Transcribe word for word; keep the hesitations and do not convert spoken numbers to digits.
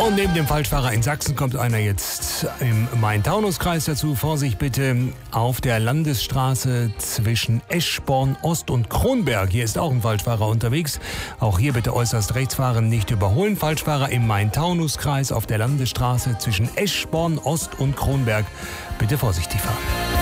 Und neben dem Falschfahrer in Sachsen kommt einer jetzt im Main-Taunus-Kreis dazu. Vorsicht bitte auf der Landesstraße zwischen Eschborn Ost und Kronberg. Hier ist auch ein Falschfahrer unterwegs. Auch hier bitte äußerst rechts fahren, nicht überholen. Falschfahrer im Main-Taunus-Kreis auf der Landesstraße zwischen Eschborn Ost und Kronberg. Bitte vorsichtig fahren.